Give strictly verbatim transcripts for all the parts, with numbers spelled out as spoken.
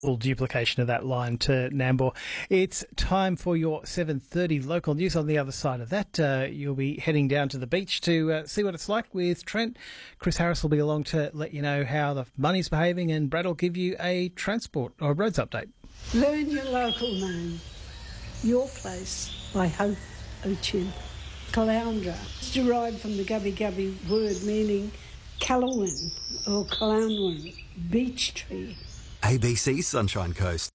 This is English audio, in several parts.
Full duplication of that line to Nambour. It's time for your seven thirty local news. On the other side of that, uh, you'll be heading down to the beach to uh, see what it's like with Trent. Chris Harris will be along to let you know how the money's behaving, and Brad will give you a transport or roads update. Learn your local name. Your Place by Hope Ochin. Caloundra. It's derived from the Gubbi Gubbi word meaning Calawin or Caloundwin, beech tree. A B C Sunshine Coast.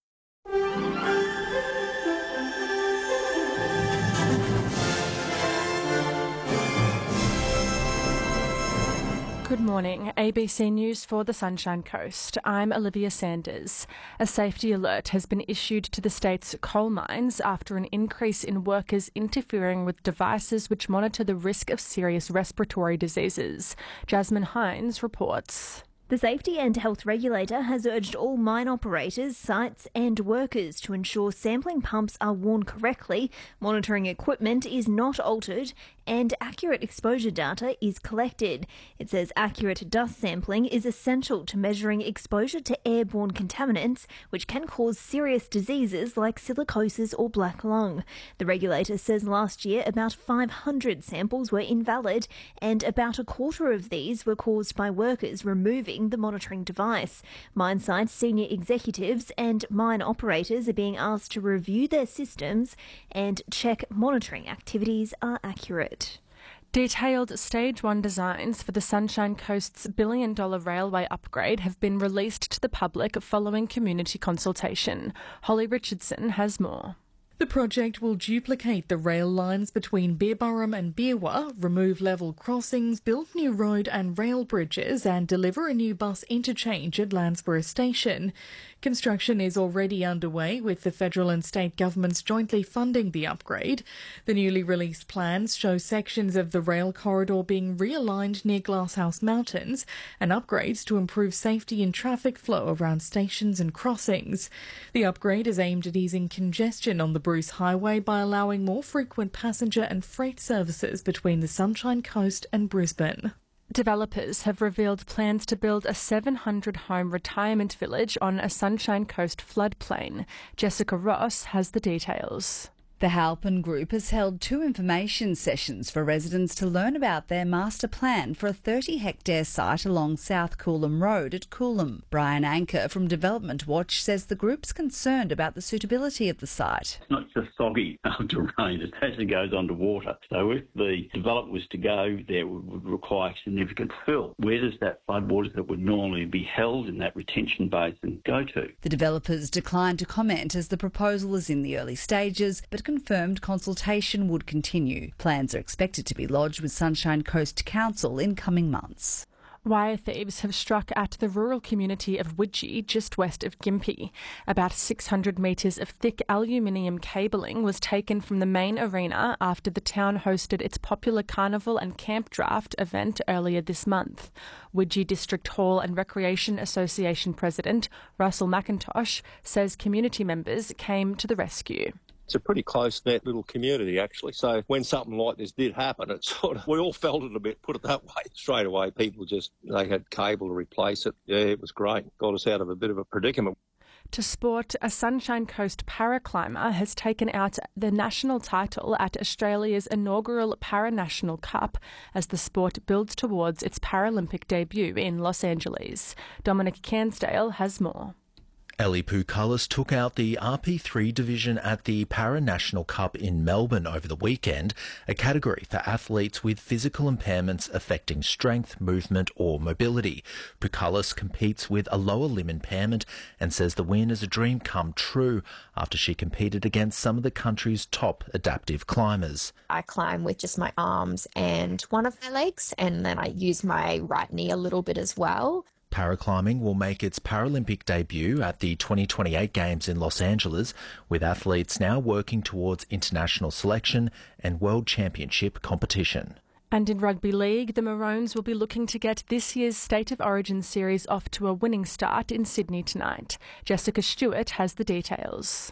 Good morning. A B C News for the Sunshine Coast. I'm Olivia Sanders. A safety alert has been issued to the state's coal mines after an increase in workers interfering with devices which monitor the risk of serious respiratory diseases. Jasmine Hines reports. The Safety and Health Regulator has urged all mine operators, sites and workers to ensure sampling pumps are worn correctly, monitoring equipment is not altered and accurate exposure data is collected. It says accurate dust sampling is essential to measuring exposure to airborne contaminants, which can cause serious diseases like silicosis or black lung. The regulator says last year about five hundred samples were invalid and about a quarter of these were caused by workers removing the monitoring device. Mine site senior executives and mine operators are being asked to review their systems and check monitoring activities are accurate. Detailed Stage one designs for the Sunshine Coast's billion-dollar railway upgrade have been released to the public following community consultation. Holly Richardson has more. The project will duplicate the rail lines between Beerburrum and Beerwah, remove level crossings, build new road and rail bridges and deliver a new bus interchange at Landsborough Station. Construction is already underway, with the federal and state governments jointly funding the upgrade. The newly released plans show sections of the rail corridor being realigned near Glasshouse Mountains and upgrades to improve safety and traffic flow around stations and crossings. The upgrade is aimed at easing congestion on the Bruce Highway by allowing more frequent passenger and freight services between the Sunshine Coast and Brisbane. Developers have revealed plans to build a seven hundred home retirement village on a Sunshine Coast floodplain. Jessica Ross has the details. The Halpin Group has held two information sessions for residents to learn about their master plan for a thirty hectare site along South Coolum Road at Coolum. Brian Anker from Development Watch says the group's concerned about the suitability of the site. It's not just soggy after rain, it actually goes under water. So if the development was to go there, it would require significant fill. Where does that floodwater that would normally be held in that retention basin go to? The developers declined to comment as the proposal is in the early stages, but confirmed consultation would continue. Plans are expected to be lodged with Sunshine Coast Council in coming months. Wire thieves have struck at the rural community of Widgie, just west of Gympie. About six hundred metres of thick aluminium cabling was taken from the main arena after the town hosted its popular carnival and camp draft event earlier this month. Widgie District Hall and Recreation Association President Russell McIntosh says community members came to the rescue. It's a pretty close-knit little community, actually. So when something like this did happen, it sort of, we all felt it a bit, put it that way. Straight away, people just, they had cable to replace it. Yeah, it was great. Got us out of a bit of a predicament. To sport, a Sunshine Coast paraclimber has taken out the national title at Australia's inaugural Paranational Cup as the sport builds towards its Paralympic debut in Los Angeles. Dominic Cairnsdale has more. Ellie Pukalis took out the R P three division at the Paranational Cup in Melbourne over the weekend, a category for athletes with physical impairments affecting strength, movement or mobility. Pukalis competes with a lower limb impairment and says the win is a dream come true after she competed against some of the country's top adaptive climbers. I climb with just my arms and one of my legs, and then I use my right knee a little bit as well. Paraclimbing will make its Paralympic debut at the twenty twenty-eight Games in Los Angeles, with athletes now working towards international selection and World Championship competition. And in rugby league, the Maroons will be looking to get this year's State of Origin series off to a winning start in Sydney tonight. Jessica Stewart has the details.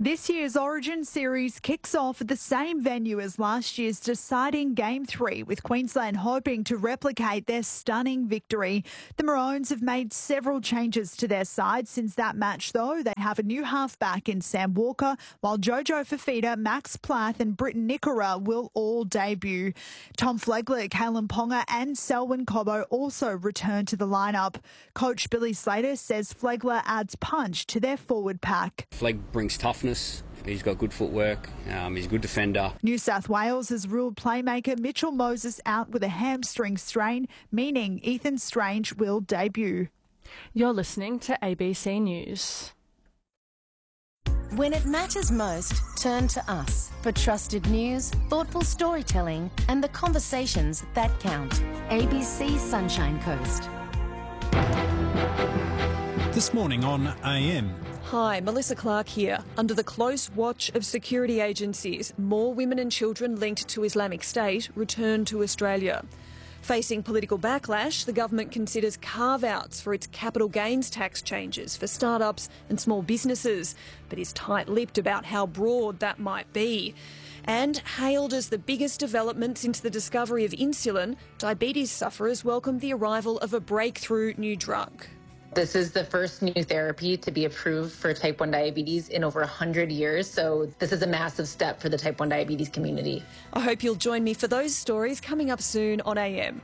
This year's Origin Series kicks off at the same venue as last year's deciding Game three, with Queensland hoping to replicate their stunning victory. The Maroons have made several changes to their side since that match, though. They have a new halfback in Sam Walker, while Jojo Fafita, Max Plath and Britton Nickora will all debut. Tom Flegler, Kalen Ponga and Selwyn Cobbo also return to the lineup. Coach Billy Slater says Flegler adds punch to their forward pack. Fleg brings toughness. He's got good footwork. Um, he's a good defender. New South Wales has ruled playmaker Mitchell Moses out with a hamstring strain, meaning Ethan Strange will debut. You're listening to A B C News. When it matters most, turn to us for trusted news, thoughtful storytelling and the conversations that count. A B C Sunshine Coast. This morning on A M. Hi, Melissa Clark here. Under the close watch of security agencies, more women and children linked to Islamic State return to Australia. Facing political backlash, the government considers carve-outs for its capital gains tax changes for startups and small businesses, but is tight-lipped about how broad that might be. And hailed as the biggest development since the discovery of insulin, diabetes sufferers welcome the arrival of a breakthrough new drug. This is the first new therapy to be approved for type one diabetes in over one hundred years, so this is a massive step for the type one diabetes community. I hope you'll join me for those stories coming up soon on A M.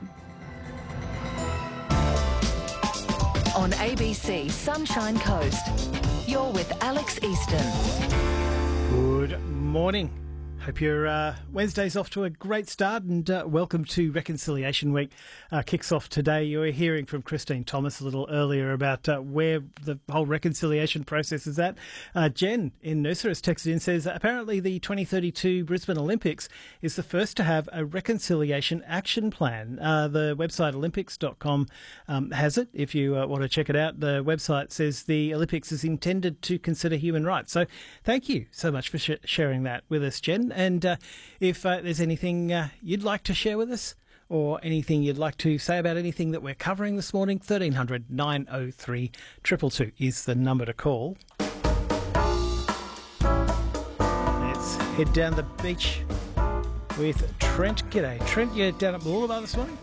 On A B C Sunshine Coast, you're with Alex Easton. Good morning. Hope your uh, Wednesday's off to a great start, and uh, welcome to Reconciliation Week. Uh, kicks off today. You were hearing from Christine Thomas a little earlier about uh, where the whole reconciliation process is at. Uh, Jen in Noosa has texted in, says apparently the twenty thirty-two Brisbane Olympics is the first to have a reconciliation action plan. Uh, the website olympics dot com um, has it. If you uh, want to check it out, the website says the Olympics is intended to consider human rights. So thank you so much for sh- sharing that with us, Jen. And uh, if uh, there's anything uh, you'd like to share with us, or anything you'd like to say about anything that we're covering this morning, thirteen hundred nine oh three two two two is the number to call. Let's head down the beach with Trent. G'day, Trent. You're down at Mooloolaba this morning?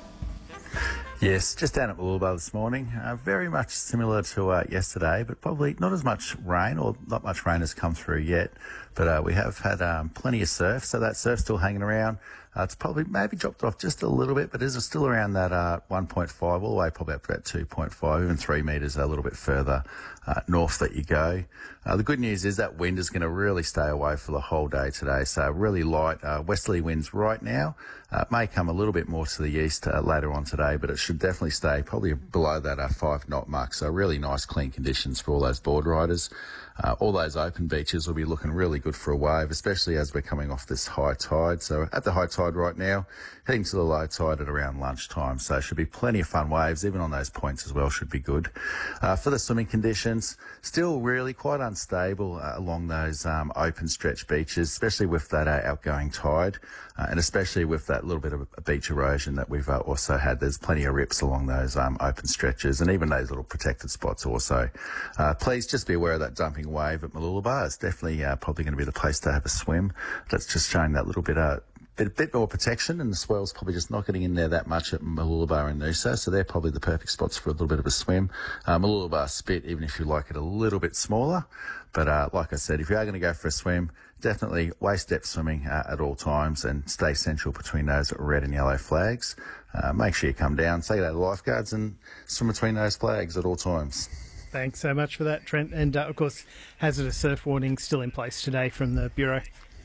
Yes, just down at Mooloolaba this morning. Uh, very much similar to uh, yesterday, but probably not as much rain, or not much rain has come through yet. But uh, we have had um, plenty of surf, so that surf's still hanging around. Uh, it's probably maybe dropped off just a little bit, but it is still around that uh, one point five, all the way probably up to about two point five, even three metres a little bit further uh, north that you go. Uh, the good news is that wind is going to really stay away for the whole day today, so really light uh, westerly winds right now. Uh, it may come a little bit more to the east uh, later on today, but it should definitely stay probably below that uh, five knot mark, so really nice clean conditions for all those board riders. Uh, all those open beaches will be looking really good for a wave, especially as we're coming off this high tide. So at the high tide right now, heading to the low tide at around lunchtime. So should be plenty of fun waves, even on those points as well, should be good. Uh, for the swimming conditions, still really quite unstable uh, along those um, open stretch beaches, especially with that uh, outgoing tide, uh, and especially with that little bit of beach erosion that we've uh, also had. There's plenty of rips along those um, open stretches, and even those little protected spots also. Uh, please just be aware of that dumping wave at Mooloolaba. It's definitely uh, probably going to be the place to have a swim. That's just showing that little bit of bit, bit more protection, and the swell's probably just not getting in there that much at Mooloolaba and Noosa, so they're probably the perfect spots for a little bit of a swim. Uh, Mooloolaba Spit, even if you like it a little bit smaller, but uh, like I said, if you are going to go for a swim, definitely waist depth swimming uh, at all times, and stay central between those red and yellow flags. Uh, make sure you come down, say hello to the lifeguards, and swim between those flags at all times. Thanks so much for that, Trent. And, uh, of course, hazardous surf warning still in place today from the Bureau.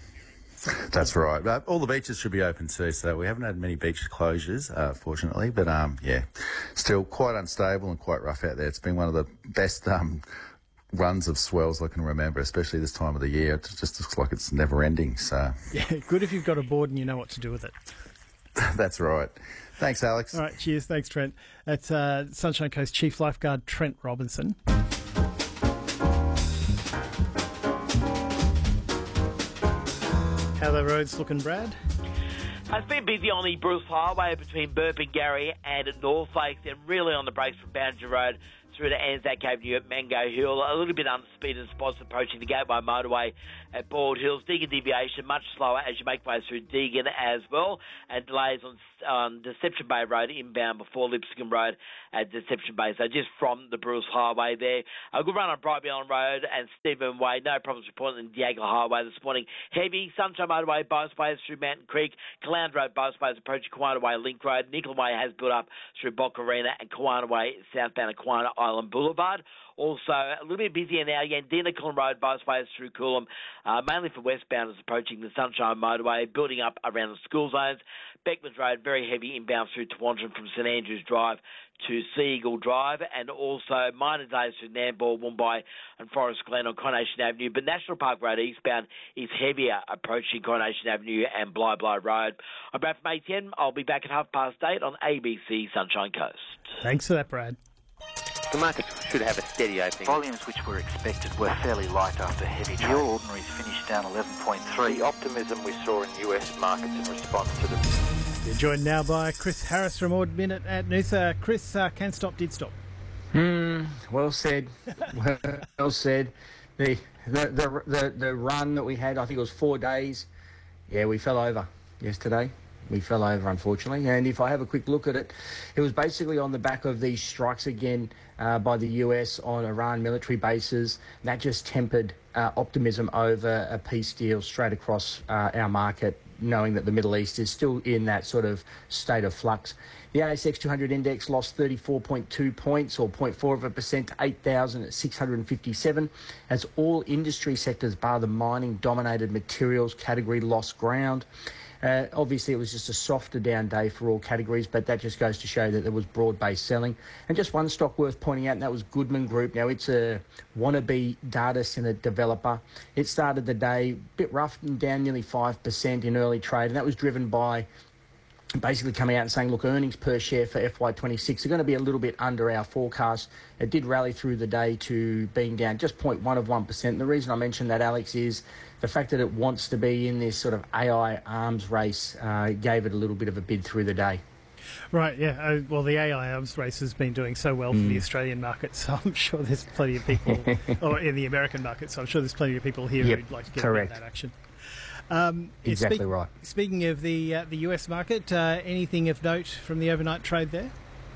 That's right. Uh, all the beaches should be open too, so we haven't had many beach closures, uh, fortunately. But, um, yeah, still quite unstable and quite rough out there. It's been one of the best um, runs of swells I can remember, especially this time of the year. It just looks like it's never ending. So yeah, good if you've got a board and you know what to do with it. That's right. Thanks, Alex. All right, cheers. Thanks, Trent. That's uh, Sunshine Coast Chief Lifeguard Trent Robinson. How are the roads looking, Brad? It's been busy on the Bruce Highway between Burpengary and North Lakes, and really on the brakes from Boundary Road through to Anzac Avenue at Mango Hill. A little bit under speed and spots approaching the Gateway Motorway at Bald Hills. Deagon deviation much slower as you make way through Deagon as well, and delays on on Deception Bay Road inbound before Lipscomb Road at Deception Bay. So just from the Bruce Highway there. A good run on Brightbelon Road and Stephen Way. No problems reported in Diagla Highway this morning. Heavy Sunshine Motorway, both ways through Mountain Creek. Caloundra Road, both ways approaching Kiwana Way Link Road. Nicoll Way has built up through Bock Arena and Kiwana Way southbound at Kiwana Island Boulevard. Also, a little bit busier now, Yandina Coolum Road, both ways through Coolum, uh, mainly for westbounders approaching the Sunshine Motorway, building up around the school zones. Beckman's Road, very heavy inbound through Tawandron from St Andrews Drive to Seagull Drive, and also minor delays through Nambour, Mumbai and Forest Glen on Coronation Avenue. But National Park Road eastbound is heavier approaching Coronation Avenue and Bly Bly Road. I'm Brad from A T N. I'll be back at half past eight on A B C Sunshine Coast. Thanks for that, Brad. The market should have a steady opening. Volumes which were expected were fairly light after heavy trade. The All Ordinaries finished down eleven point three. The optimism we saw in U S markets in response to the... You're joined now by Chris Harris from Ord Minute at Noosa. Chris, uh, can stop, did stop. Hmm, well said. well said. The, the the the the run that we had, I think it was four days. Yeah, we fell over yesterday. We fell over, unfortunately. And if I have a quick look at it, it was basically on the back of these strikes again uh, by the U S on Iran military bases. That just tempered uh, optimism over a peace deal straight across uh, our market, knowing that the Middle East is still in that sort of state of flux. The A S X two hundred index lost thirty-four point two points, or zero point four of a percent, to eight thousand six hundred fifty-seven, as all industry sectors, bar the mining-dominated materials category, lost ground. Uh, obviously, it was just a softer down day for all categories, but that just goes to show that there was broad-based selling. And just one stock worth pointing out, and that was Goodman Group. Now, it's a wannabe data centre developer. It started the day a bit rough and down nearly five percent in early trade, and that was driven by basically coming out and saying, look, earnings per share for F Y twenty-six are going to be a little bit under our forecast. It did rally through the day to being down just zero point one of one percent. And the reason I mentioned that, Alex, is the fact that it wants to be in this sort of A I arms race uh, gave it a little bit of a bid through the day. Right, yeah. Uh, well, the A I arms race has been doing so well for mm. the Australian market, so I'm sure there's plenty of people, or in the American market, so I'm sure there's plenty of people here yep, who'd like to get correct. that action. Um, exactly speak, right. Speaking of the uh, the U S market, uh, anything of note from the overnight trade there?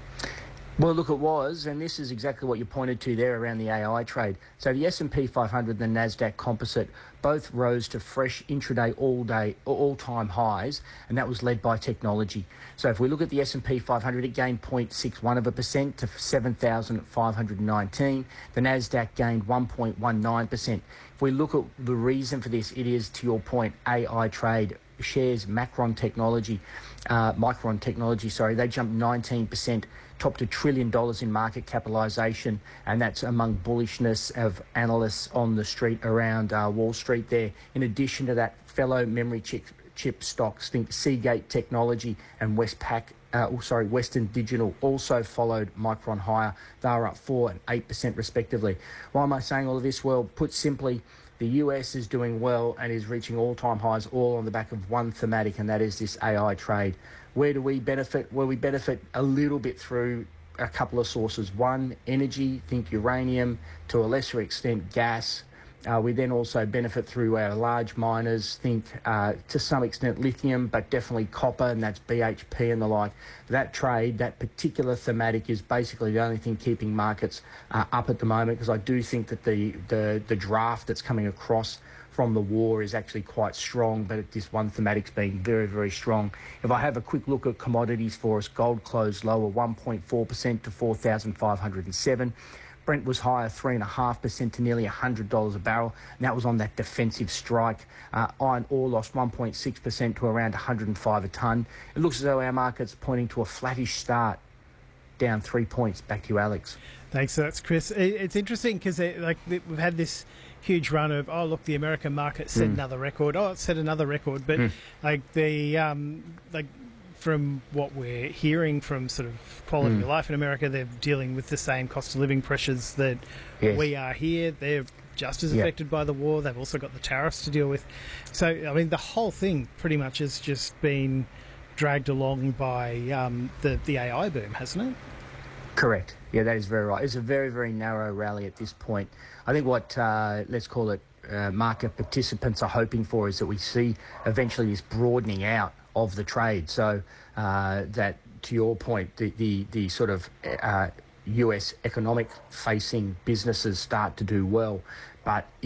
Well, look, it was, and this is exactly what you pointed to there around the A I trade. So the S and P five hundred and the NASDAQ Composite both rose to fresh intraday all-day, all-time highs, and that was led by technology. So if we look at the S and P five hundred, it gained zero point six one of a percent to seven thousand five hundred nineteen. The NASDAQ gained one point one nine percent. If we look at the reason for this, it is, to your point, A I trade. Shares Macron Technology, uh, Micron Technology, sorry, they jumped nineteen percent, topped a trillion dollars in market capitalisation, and that's among bullishness of analysts on the street around uh, Wall Street there. In addition to that, fellow memory chip, chip stocks, think Seagate Technology and Westpac, uh, oh, sorry, Western Digital also followed Micron higher. They were up four and eight percent respectively. Why am I saying all of this? Well, put simply, the U S is doing well and is reaching all-time highs, all on the back of one thematic, and that is this A I trade. Where do we benefit? Well, we benefit a little bit through a couple of sources. One, energy, think uranium, to a lesser extent gas. Uh, we then also benefit through our large miners, think uh, to some extent lithium, but definitely copper, and that's B H P and the like. That trade, that particular thematic, is basically the only thing keeping markets uh, up at the moment, because I do think that the, the, the draft that's coming across from the war is actually quite strong, but this one thematic's being very, very strong. If I have a quick look at commodities for us, gold closed lower one point four percent to four thousand five hundred seven. Brent was higher three point five percent to nearly one hundred dollars a barrel, and that was on that defensive strike. Uh, iron ore lost one point six percent to around one hundred five a tonne. It looks as though our market's pointing to a flattish start, down three points. Back to you, Alex. Thanks, that's Chris. It's interesting because like we've had this huge run of, oh, look, the American market set mm. another record. Oh, it set another record. But mm. like the um, like. From what we're hearing from sort of quality mm. of life in America, they're dealing with the same cost of living pressures that yes. we are here. They're just as affected yep. by the war. They've also got the tariffs to deal with. So, I mean, the whole thing pretty much has just been dragged along by um, the, the A I boom, hasn't it? Correct. Yeah, that is very right. It's a very, very narrow rally at this point. I think what, uh, let's call it, uh, market participants are hoping for is that we see eventually this broadening out of the trade. So uh, that, to your point, the, the, the sort of uh, U S economic-facing businesses start to do well. But